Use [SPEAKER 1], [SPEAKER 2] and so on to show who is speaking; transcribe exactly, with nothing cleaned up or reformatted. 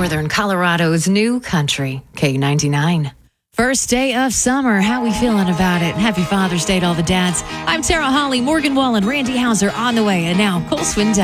[SPEAKER 1] Northern Colorado's new country, K ninety-nine. First day of summer. How we feeling about it? Happy Father's Day to all the dads. I'm Sarah Holly, Morgan Wallen, Randy Hauser on the way. And now, Cole Swindell.